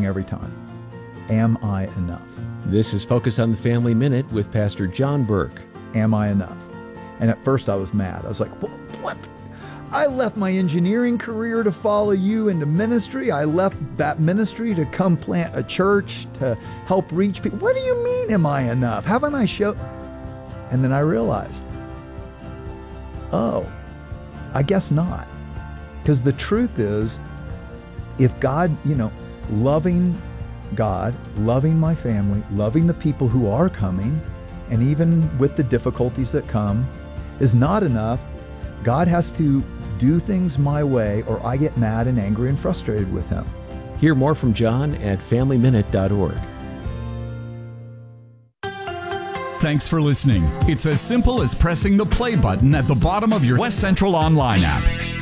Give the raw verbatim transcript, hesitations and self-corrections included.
thing every time. Am I enough? This is Focus on the Family Minute with Pastor John Burke. Am I enough? And at first I was mad. I was like, what? I left my engineering career to follow you into ministry. I left that ministry to come plant a church to help reach people. What do you mean, am I enough? Haven't I shown? And then I realized, oh, I guess not. Because the truth is, if God, you know, loving God, loving my family, loving the people who are coming, and even with the difficulties that come, is not enough, God has to do things my way, or I get mad and angry and frustrated with him. Hear more from John at family minute dot org. Thanks for listening. It's as simple as pressing the play button at the bottom of your West Central Online app.